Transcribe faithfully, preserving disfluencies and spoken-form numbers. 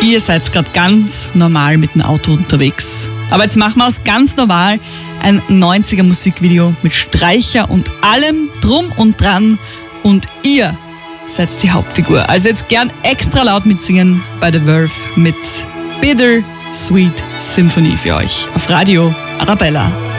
ihr seid gerade ganz normal mit dem Auto unterwegs. Aber jetzt machen wir aus ganz normal ein neunziger Musikvideo mit Streicher und allem drum und dran und ihr seid die Hauptfigur. Also jetzt gern extra laut mitsingen bei The Verve mit Bitter Sweet Symphony für euch auf Radio Arabella.